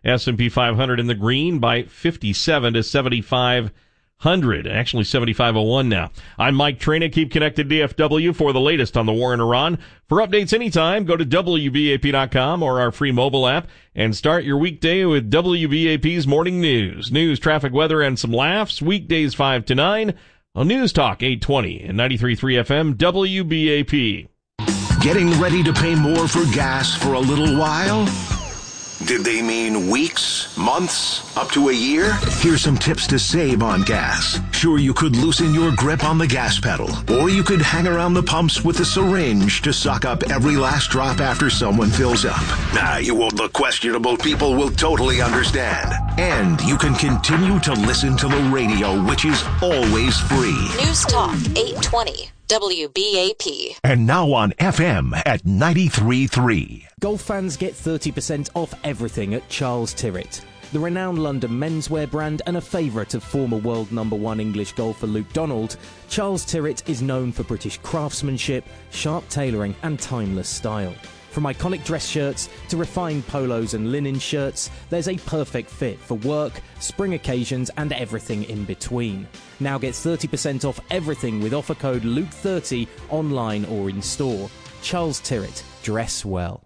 S&P 500 in the green by 57 to 7,500. Actually 7,501 now. I'm Mike Trina. Keep connected DFW for the latest on the war in Iran. For updates anytime, go to WBAP.com or our free mobile app and start your weekday with WBAP's Morning News. News, traffic, weather, and some laughs. Weekdays 5 to 9 on News Talk 820 and 93.3 FM WBAP. Getting ready to pay more for gas for a little while? Did they mean weeks, months, up to a year? Here's some tips to save on gas. Sure, you could loosen your grip on the gas pedal, or you could hang around the pumps with a syringe to suck up every last drop after someone fills up. You won't look questionable. People will totally understand. And you can continue to listen to the radio, which is always free. News Talk 820. WBAP. And now on FM at 93.3. Golf fans get 30% off everything at Charles Tyrrett. The renowned London menswear brand and a favourite of former world #1 English golfer Luke Donald, Charles Tyrrett is known for British craftsmanship, sharp tailoring and timeless style. From iconic dress shirts to refined polos and linen shirts, there's a perfect fit for work, spring occasions, and everything in between. Now get 30% off everything with offer code Luke30 online or in store. Charles Tyrrett. Dress well.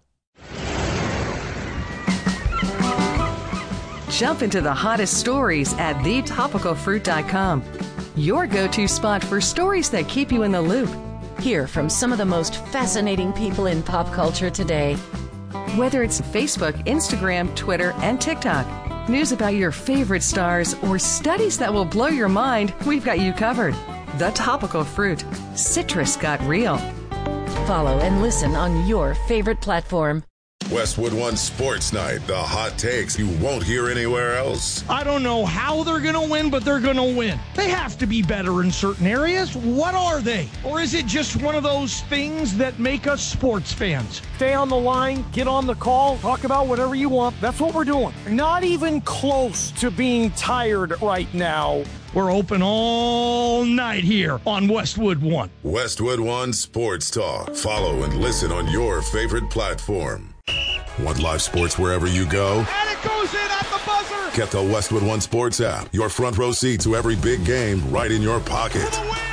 Jump into the hottest stories at thetopicalfruit.com. Your go-to spot for stories that keep you in the loop. Hear from some of the most fascinating people in pop culture today. Whether it's Facebook, Instagram, Twitter, and TikTok, news about your favorite stars, or studies that will blow your mind, we've got you covered. The Topical Fruit. Citrus got real. Follow and listen on your favorite platform. Westwood One Sports Night, the hot takes you won't hear anywhere else. I don't know how they're going to win, but they're going to win. They have to be better in certain areas. What are they? Or is it just one of those things that make us sports fans? Stay on the line, get on the call, talk about whatever you want. That's what we're doing. Not even close to being tired right now. We're open all night here on Westwood One. Westwood One Sports Talk. Follow and listen on your favorite platform. Want live sports wherever you go? And it goes in at the buzzer! Get the Westwood One Sports app. Your front row seat to every big game right in your pocket.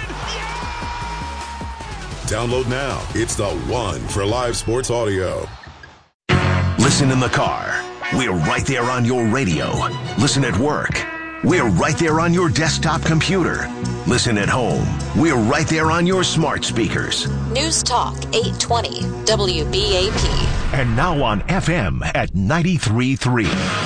Download now. It's the one for live sports audio. Listen in the car. We're right there on your radio. Listen at work. We're right there on your desktop computer. Listen at home. We're right there on your smart speakers. News Talk 820 WBAP. And now on FM at 93.3.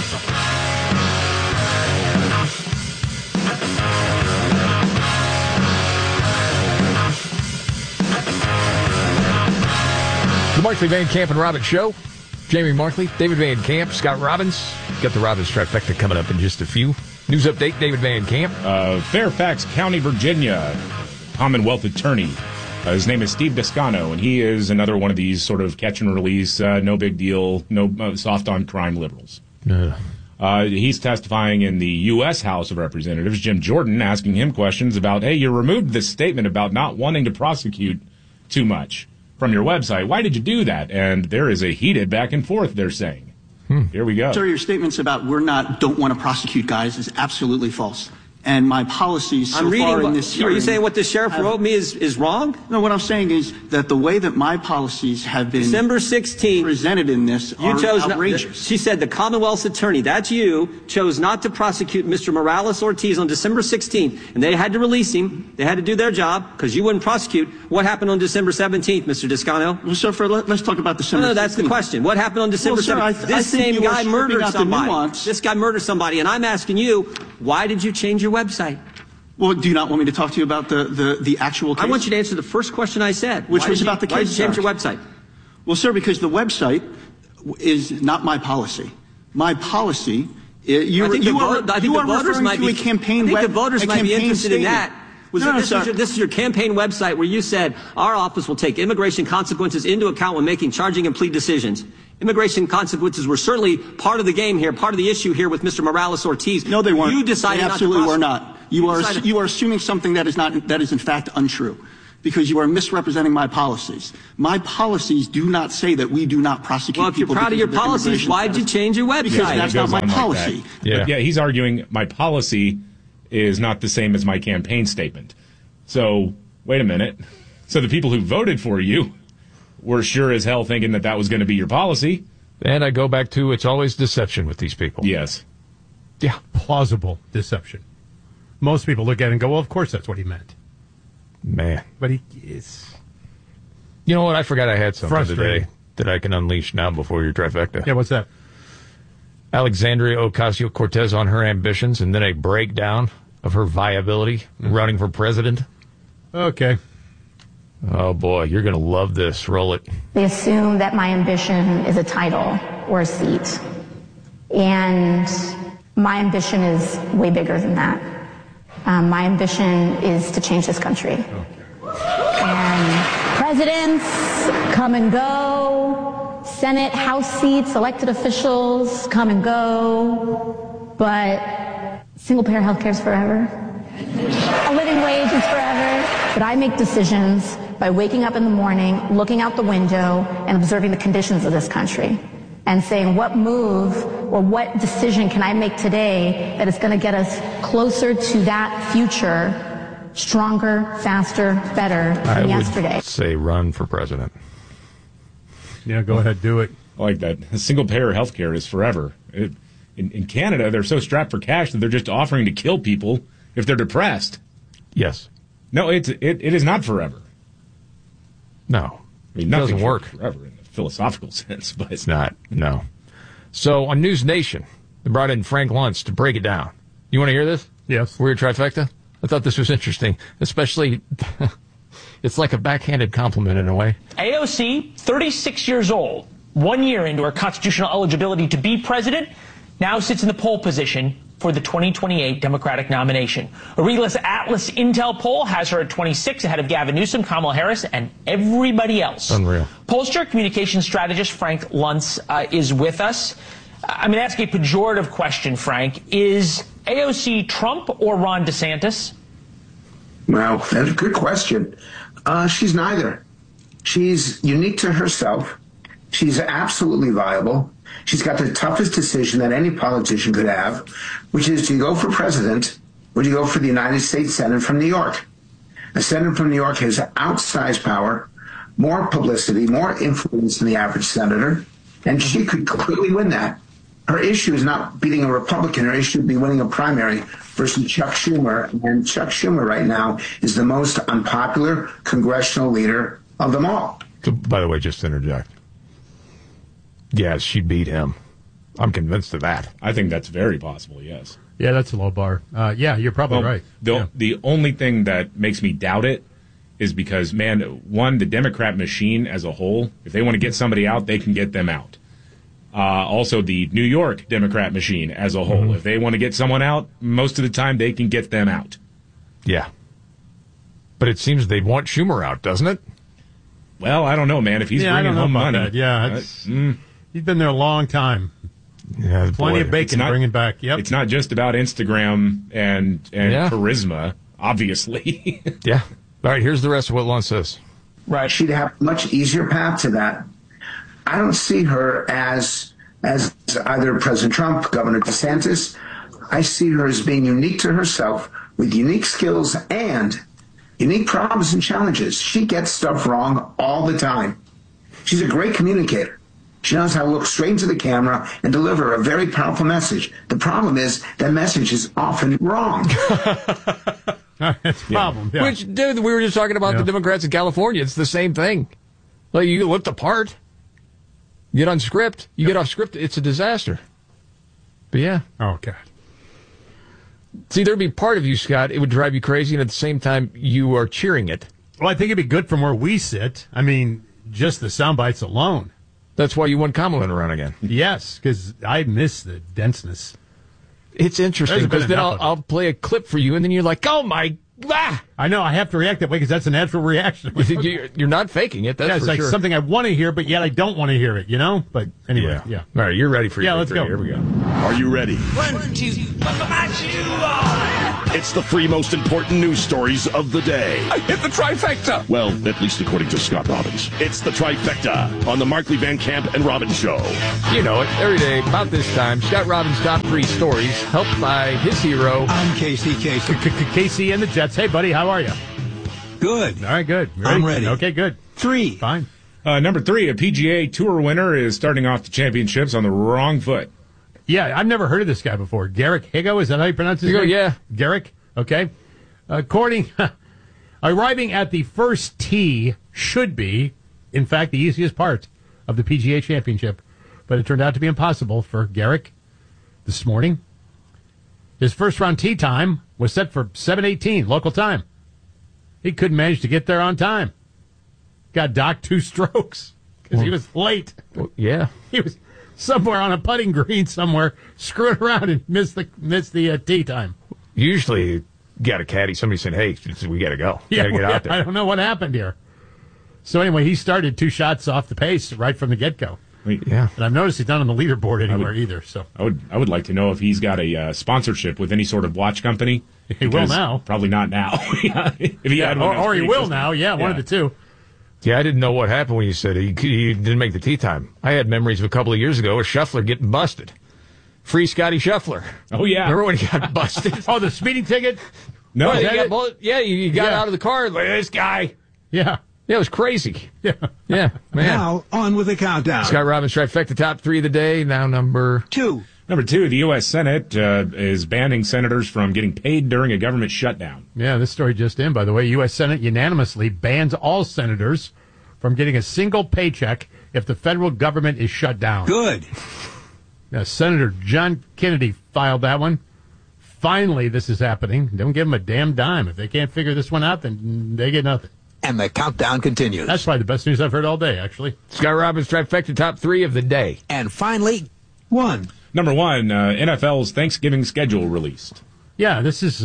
The Markley, Van Camp, and Robbins Show. Jamie Markley, David Van Camp, Scott Robbins. Got the Robbins trifecta coming up in just a few. News update, David Van Camp. Fairfax County, Virginia, Commonwealth attorney. His name is Steve Descano, and he is another one of these sort of catch and release, no big deal, no soft on crime liberals. He's testifying in the U.S. House of Representatives. Jim Jordan asking him questions about, hey, you removed this statement about not wanting to prosecute too much from your website. Why did you do that? And there is a heated back and forth, they're saying. Here we go. Sir, your statements about don't want to prosecute guys is absolutely false. And my policies so far in this hearing... Are you saying what the sheriff wrote me is wrong? No, what I'm saying is that the way that my policies have been December 16th, presented in this are outrageous. She said the Commonwealth's attorney, that's you, chose not to prosecute Mr. Morales-Ortiz on December 16th, and they had to release him. They had to do their job because you wouldn't prosecute. What happened on December 17th, Mr. Descano? Well, sir, let's talk about December 16th. No, that's the question. What happened on December 17th? This same guy murdered somebody. This guy murdered somebody, and I'm asking you, why did you change your website? Well, do you not want me to talk to you about the actual case? I want you to answer the first question I said. Which was about the case. Why did you change your website? Well, sir, because the website is not my policy. My policy, you are referring to a campaign website. I think the voters might be interested in that. This is your campaign website where you said our office will take immigration consequences into account when making charging and plea decisions. Immigration consequences were certainly part of the game here, part of the issue here with Mr. Morales-Ortiz. No, they weren't. You decided they absolutely not to were not. You are assuming something that is in fact untrue. because you are misrepresenting my policies. My policies do not say that we do not prosecute people. Well, if you're proud of your policies, why did you change your website? Because that's not my policy. Like yeah, he's arguing my policy is not the same as my campaign statement. So, wait a minute. So the people who voted for you were sure as hell thinking that was going to be your policy. And I go back to it's always deception with these people. Yes. Yeah, plausible deception. Most people look at it and go, well, of course that's what he meant. Man. But he is. You know what? I forgot I had something today that I can unleash now before your trifecta. Yeah, what's that? Alexandria Ocasio-Cortez on her ambitions and then a breakdown of her viability running for president. Okay. Oh, boy, you're going to love this. Roll it. They assume that my ambition is a title or a seat. And my ambition is way bigger than that. My ambition is to change this country. And presidents come and go. Senate, House seats, elected officials come and go. But single-payer health care is forever. A living wage is forever. But I make decisions by waking up in the morning, looking out the window, and observing the conditions of this country, and saying what move or what decision can I make today that is going to get us closer to that future, stronger, faster, better than yesterday. I would say run for president. Yeah, go ahead, do it. I like that. Single-payer health care is forever. In Canada, they're so strapped for cash that they're just offering to kill people if they're depressed. Yes. No, it is not forever. No. I mean, it doesn't work forever in the philosophical sense, but it's not. No. So on News Nation, they brought in Frank Luntz to break it down. You want to hear this? Yes. Weird trifecta? I thought this was interesting, especially it's like a backhanded compliment in a way. AOC, 36 years old, 1 year into her constitutional eligibility to be president, now sits in the pole position for the 2028 Democratic nomination. A Relis Atlas Intel poll has her at 26, ahead of Gavin Newsom, Kamala Harris, and everybody else. Unreal. Pollster, communications strategist Frank Luntz is with us. I'm going to ask a pejorative question, Frank. Is AOC Trump or Ron DeSantis? Well, that's a good question. She's neither. She's unique to herself. She's absolutely viable. She's got the toughest decision that any politician could have, which is, do you go for president or do you go for the United States Senate from New York? A senator from New York has outsized power, more publicity, more influence than the average senator, and she could completely win that. Her issue is not beating a Republican. Her issue would be winning a primary versus Chuck Schumer. And Chuck Schumer right now is the most unpopular congressional leader of them all. So, by the way, just to interject. Yes, she'd beat him. I'm convinced of that. I think that's very possible, yes. Yeah, that's a low bar. Yeah, you're probably right. The only thing that makes me doubt it is because, man, one, the Democrat machine as a whole, if they want to get somebody out, they can get them out. Also, the New York Democrat machine as a whole, if they want to get someone out, most of the time they can get them out. Yeah. But it seems they want Schumer out, doesn't it? Well, I don't know, man. If he's bringing home money. That. Yeah, he's been there a long time. Yeah, plenty of bacon bringing back. Yep. It's not just about Instagram and charisma, obviously. Yeah. All right, here's the rest of what Luntz says. Right. She'd have a much easier path to that. I don't see her as either President Trump, Governor DeSantis. I see her as being unique to herself with unique skills and unique problems and challenges. She gets stuff wrong all the time. She's a great communicator. She knows how to look straight into the camera and deliver a very powerful message. The problem is that message is often wrong. That's a problem. Yeah. Which, dude, we were just talking about the Democrats in California. It's the same thing. Like, you look the part. You get on script. You get off script. It's a disaster. But yeah. Oh, God. See, there'd be part of you, Scott, it would drive you crazy, and at the same time, you are cheering it. Well, I think it'd be good from where we sit. I mean, just the sound bites alone. That's why you want Kamala to run again. Yes, because I miss the denseness. It's interesting, because then I'll play a clip for you, and then you're like, oh, my I know, I have to react that way because that's a natural reaction. You're not faking it, that's it's for like sure. something I want to hear, but yet I don't want to hear it, But anyway, yeah. All right, you're ready for your let's victory. go. Here we go. Are you ready? 1, 2, buckle my shoe. It's the 3 most important news stories of the day. I hit the trifecta. Well, at least according to Scott Robbins. It's the trifecta on the Markley, Van Camp, and Robbins Show. You know it. Every day, about this time, Scott Robbins' top 3 stories, helped by his hero. I'm Casey. Casey and the Jets. Hey, buddy, how are you? Good. All right, good. I'm ready. Okay, good. 3. Fine. Number 3, a PGA Tour winner is starting off the championships on the wrong foot. Yeah, I've never heard of this guy before. Garrick Higo, is that how you pronounce his name? Yeah. Garrick, okay. Arriving at the first tee should be, in fact, the easiest part of the PGA Championship, but it turned out to be impossible for Garrick this morning. His first round tee time was set for 7:18 local time. He couldn't manage to get there on time. Got docked 2 strokes because he was late. Well, yeah. He was somewhere on a putting green somewhere, screwing around and missed the tee time. Usually, you got a caddy, somebody said, hey, we got to go. We got to get out there. I don't know what happened here. So anyway, he started 2 shots off the pace right from the get-go. Yeah. And I've noticed he's not on the leaderboard anywhere either. So I would like to know if he's got a sponsorship with any sort of watch company. He will now. Probably not now. If he had one, or he will now. Yeah, one of the two. Yeah, I didn't know what happened when you said he didn't make the tee time. I had memories of a couple of years ago of Scheffler getting busted. Free Scotty Scheffler. Oh, yeah. Remember when he got busted? Oh, the speeding ticket? No. You got out of the car like, this guy. Yeah. Yeah, it was crazy. Yeah. Yeah, man. Now, on with the countdown. Scott Robbins trifecta top 3 of the day. Now number 2. Number 2, the U.S. Senate is banning senators from getting paid during a government shutdown. Yeah, this story just in, by the way. U.S. Senate unanimously bans all senators from getting a single paycheck if the federal government is shut down. Good. Now, Senator John Kennedy filed that one. Finally, this is happening. Don't give them a damn dime. If they can't figure this one out, then they get nothing. And the countdown continues. That's probably the best news I've heard all day, actually. Scott Robbins trifecta top 3 of the day. And finally, 1. Number 1, NFL's Thanksgiving schedule released. Yeah, this is...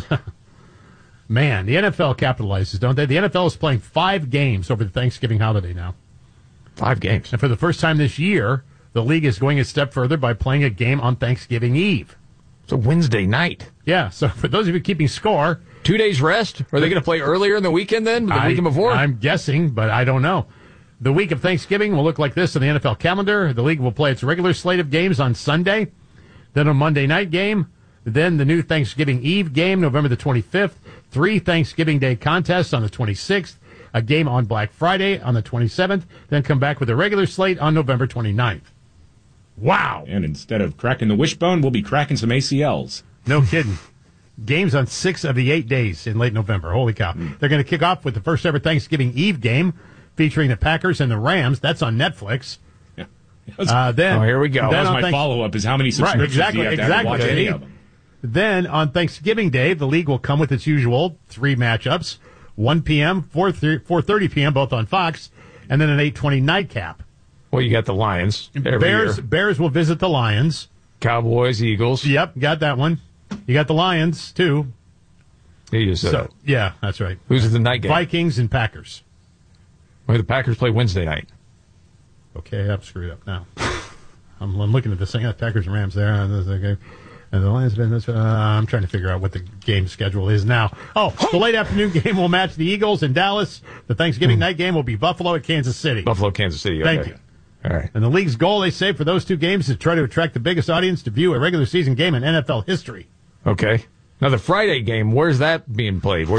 Man, the NFL capitalizes, don't they? The NFL is playing 5 games over the Thanksgiving holiday now. 5 games. And for the first time this year, the league is going a step further by playing a game on Thanksgiving Eve. It's a Wednesday night. Yeah, so for those of you keeping score... 2 days rest? Are they going to play earlier in the weekend then? The weekend before? I'm guessing, but I don't know. The week of Thanksgiving will look like this on the NFL calendar. The league will play its regular slate of games on Sunday, then a Monday night game, then the new Thanksgiving Eve game, November the 25th, 3 Thanksgiving Day contests on the 26th, a game on Black Friday on the 27th, then come back with a regular slate on November 29th. Wow. And instead of cracking the wishbone, we'll be cracking some ACLs. No kidding. Games on 6 of the 8 days in late November. Holy cow. They're going to kick off with the first ever Thanksgiving Eve game featuring the Packers and the Rams. That's on Netflix. Yeah. Then here we go. That was my follow-up, is how many subscriptions do you have to have to watch any of them? Then on Thanksgiving Day, the league will come with its usual 3 matchups, 1 p.m., 4:30 p.m., both on Fox, and then an 8:20 nightcap. Well, you got the Lions every year. Bears will visit the Lions. Cowboys, Eagles. Yep, got that one. You got the Lions, too. You just said that. Yeah, that's right. Who's at the night game? Vikings and Packers. Well, the Packers play Wednesday night. Okay, I'm screwed up now. I'm looking at this thing. Packers and Rams there. And the Lions. I'm trying to figure out what the game schedule is now. Oh, the late afternoon game will match the Eagles in Dallas. The Thanksgiving night game will be Buffalo at Kansas City. Buffalo, Kansas City. Okay. Thank you. All right. And the league's goal, they say, for those 2 games is to try to attract the biggest audience to view a regular season game in NFL history. Okay. Now, the Friday game, where's that being played?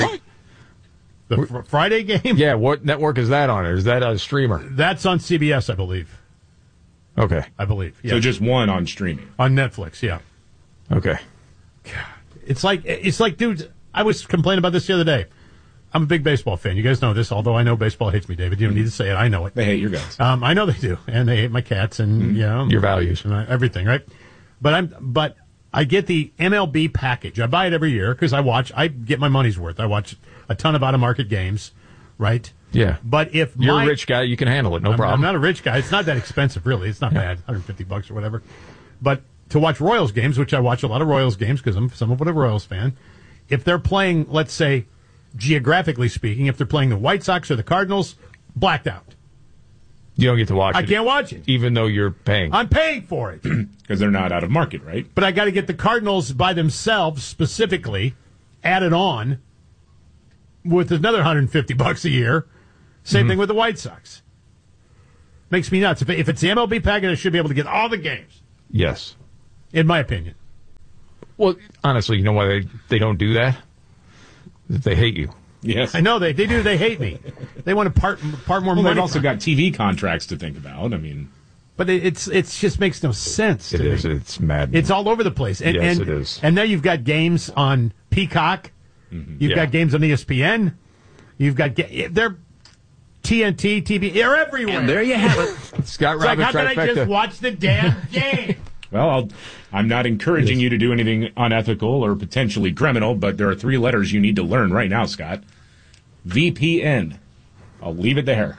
The Friday game? Yeah, what network is that on? Or is that a streamer? That's on CBS, I believe. Okay. I believe. Yeah. So just one on streaming. On Netflix, yeah. Okay. God. It's like, dudes, I was complaining about this the other day. I'm a big baseball fan. You guys know this, although I know baseball hates me, David. You don't need to say it. I know it. They hate your guys. I know they do. And they hate my cats and, your values and everything, right? But I get the MLB package. I buy it every year because I get my money's worth. I watch a ton of out-of-market games, right? Yeah. But if you're a rich guy, you can handle it, no problem. I'm not a rich guy. It's not that expensive, really. It's not bad, $150 or whatever. But to watch Royals games, which I watch a lot of Royals games because I'm somewhat of a Royals fan, if they're playing, let's say, geographically speaking, if they're playing the White Sox or the Cardinals, blacked out. You don't get to watch it. I can't watch it. Even though you're paying. I'm paying for it. Because they're not out of market, right? But I got to get the Cardinals by themselves specifically added on with another $150 a year. Same thing with the White Sox. Makes me nuts. If it's the MLB package, I should be able to get all the games. Yes. In my opinion. Well, honestly, you know why they don't do that? They hate you. Yes. I know they do. They hate me. They want to part more money. They've also got TV contracts to think about. I mean, but it's just makes no sense. It is. It's mad. It's all over the place. And, yes, and, it is. And now you've got games on Peacock. You've got games on ESPN. You've got they're TNT, TV. They're everywhere. And there you have it. Scott Robbins. How can I just watch the damn game? Well, I'm not encouraging you to do anything unethical or potentially criminal, but there are 3 letters you need to learn right now, Scott. VPN. I'll leave it there.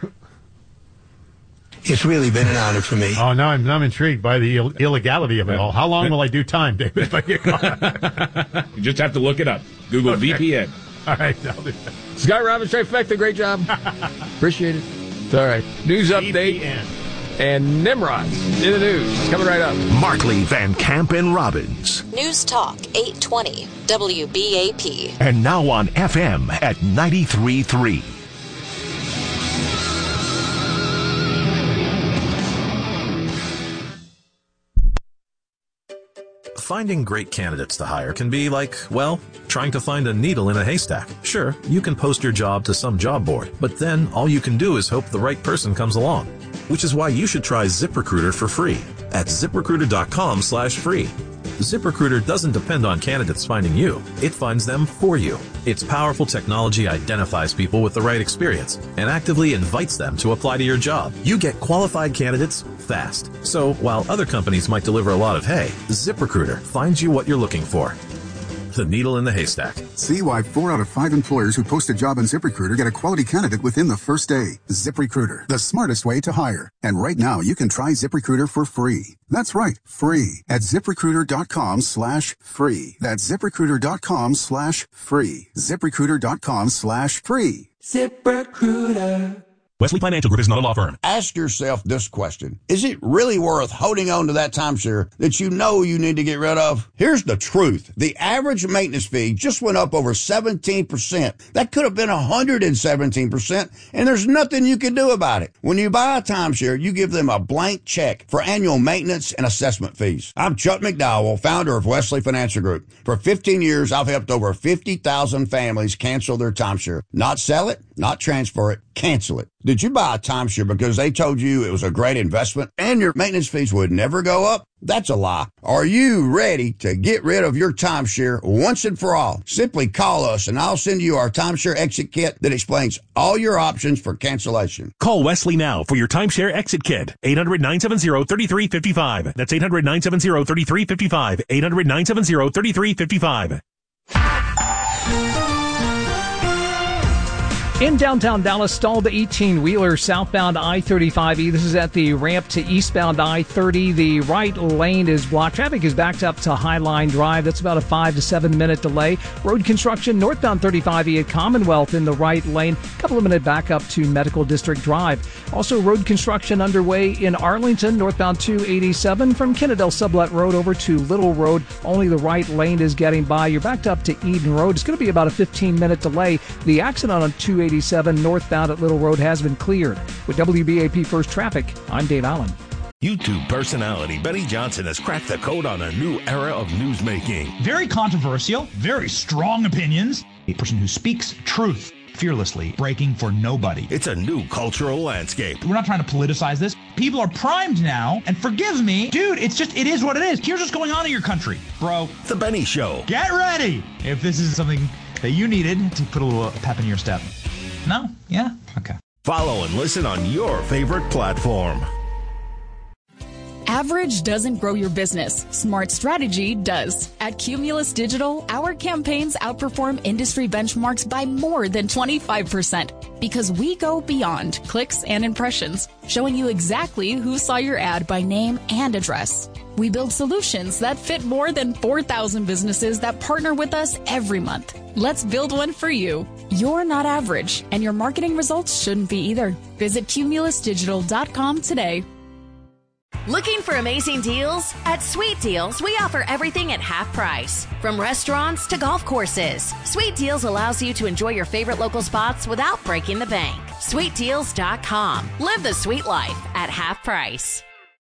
It's really been an honor for me. Oh, now I'm intrigued by the illegality of it all. How long will I do time, David, if I get caught? You just have to look it up. Google VPN. All right, I'll do that. Scott Robbins, Trifecta, great job. Appreciate it. It's all right. News update. VPN. And Nimrod's in the news. It's coming right up. Markley, Van Camp, and Robbins. News Talk 820 WBAP. And now on FM at 93.3. Finding great candidates to hire can be like, well, trying to find a needle in a haystack. Sure, you can post your job to some job board, but then all you can do is hope the right person comes along. Which is why you should try ZipRecruiter for free at ZipRecruiter.com/free. ZipRecruiter doesn't depend on candidates finding you. It finds them for you. Its powerful technology identifies people with the right experience and actively invites them to apply to your job. You get qualified candidates fast. So while other companies might deliver a lot of hay, ZipRecruiter finds you what you're looking for. The needle in the haystack. See why 4 out of 5 employers who post a job on ZipRecruiter get a quality candidate within the first day. ZipRecruiter, the smartest way to hire. And right now, you can try ZipRecruiter for free. That's right, free at ZipRecruiter.com/free. That's ZipRecruiter.com/free. ZipRecruiter.com/free. ZipRecruiter. Wesley Financial Group is not a law firm. Ask yourself this question. Is it really worth holding on to that timeshare that you know you need to get rid of? Here's the truth. The average maintenance fee just went up over 17%. That could have been 117%, and there's nothing you can do about it. When you buy a timeshare, you give them a blank check for annual maintenance and assessment fees. I'm Chuck McDowell, founder of Wesley Financial Group. For 15 years, I've helped over 50,000 families cancel their timeshare. Not sell it, not transfer it, cancel it. Did you buy a timeshare because they told you it was a great investment and your maintenance fees would never go up? That's a lie. Are you ready to get rid of your timeshare once and for all? Simply call us and I'll send you our timeshare exit kit that explains all your options for cancellation. Call Wesley now for your timeshare exit kit. 800-970-3355. That's 800-970-3355. 800-970-3355. In downtown Dallas, stalled 18-wheeler southbound I-35E. This is at the ramp to eastbound I-30. The right lane is blocked. Traffic is backed up to Highline Drive. That's about a 5 to 7 minute delay. Road construction northbound 35E at Commonwealth in the right lane. Couple of minute backup to Medical District Drive. Also, road construction underway in Arlington, northbound 287 from Kennedale Sublet Road over to Little Road. Only the right lane is getting by. You're backed up to Eden Road. It's going to be about a 15-minute delay. The accident on 287 northbound at Little Road has been cleared. With WBAP First Traffic, I'm Dave Allen. YouTube personality Benny Johnson has cracked the code on a new era of newsmaking. Very controversial, very strong opinions. A person who speaks truth fearlessly, breaking for nobody. It's a new cultural landscape. We're not trying to politicize this. People are primed now, and forgive me, dude, it is what it is. Here's what's going on in your country, bro. The Benny Show. Get ready if this is something that you needed to put a little pep in your step. No? Yeah? Okay. Follow and listen on your favorite platform. Average doesn't grow your business. Smart strategy does. At Cumulus Digital, our campaigns outperform industry benchmarks by more than 25% because we go beyond clicks and impressions, showing you exactly who saw your ad by name and address. We build solutions that fit more than 4,000 businesses that partner with us every month. Let's build one for you. You're not average, and your marketing results shouldn't be either. Visit cumulusdigital.com today. Looking for amazing deals? At Sweet Deals, we offer everything at half price. From restaurants to golf courses, Sweet Deals allows you to enjoy your favorite local spots without breaking the bank. SweetDeals.com. Live the sweet life at half price.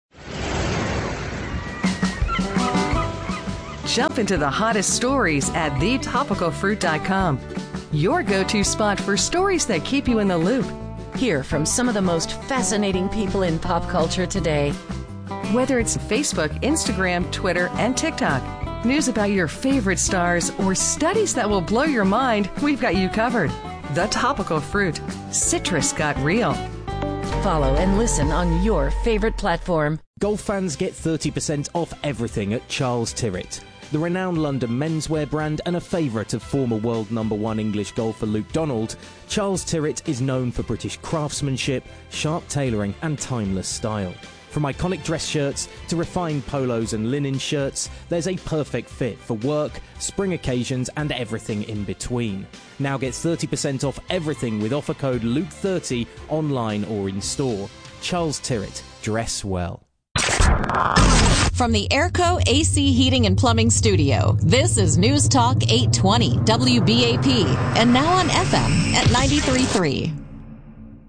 Jump into the hottest stories at thetopicalfruit.com. Your go-to spot for stories that keep you in the loop. Hear from some of the most fascinating people in pop culture today. Whether it's Facebook, Instagram, Twitter, and TikTok, news about your favorite stars, or studies that will blow your mind, we've got you covered. The Topical Fruit. Citrus got real. Follow and listen on your favorite platform. Golf fans get 30% off everything at Charles Tyrwhitt. The renowned London menswear brand and a favourite of former world #1 English golfer Luke Donald, Charles Tyrwhitt is known for British craftsmanship, sharp tailoring and timeless style. From iconic dress shirts to refined polos and linen shirts, there's a perfect fit for work, spring occasions and everything in between. Now get 30% off everything with offer code LUKE30 online or in store. Charles Tyrwhitt. Dress well. From the Airco AC Heating and Plumbing Studio, this is News Talk 820 WBAP, and now on FM at 93.3.